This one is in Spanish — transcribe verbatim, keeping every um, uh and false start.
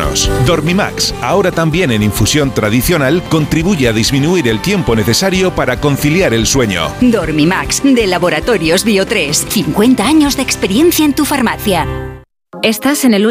nocturnos. Dormimax, ahora también en infusión tradicional, contribuye a disminuir el tiempo necesario para conciliar el sueño. Dormimax, de Laboratorios Bio tres. cincuenta años de experiencia en tu farmacia. Estás en el